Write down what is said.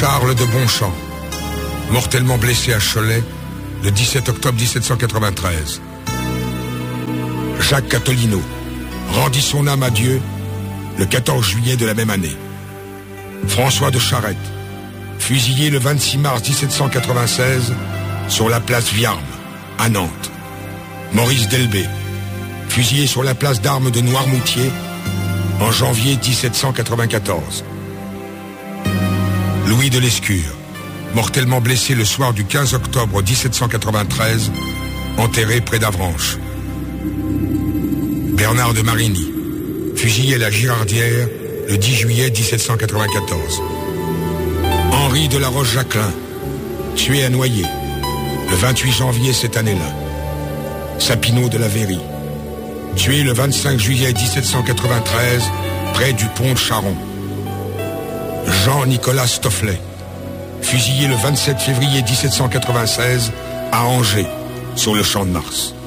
Charles de Bonchamp, mortellement blessé à Cholet le 17 octobre 1793. Jacques Catolino rendit son âme à Dieu le 14 juillet de la même année. François de Charette, fusillé le 26 mars 1796 sur la place Viarme, à Nantes. Maurice Delbé, fusillé sur la place d'armes de Noirmoutier en janvier 1794. Louis de Lescure, mortellement blessé le soir du 15 octobre 1793, enterré près d'Avranches. Bernard de Marigny, fusillé à la Girardière le 10 juillet 1794. Henri de la Roche-Jacquelin, tué à Noyer le 28 janvier cette année-là. Sapineau de la Véry, tué le 25 juillet 1793 près du pont de Charon. Jean-Nicolas Stofflet, fusillé le 27 février 1796 à Angers, sur le Champ de Mars.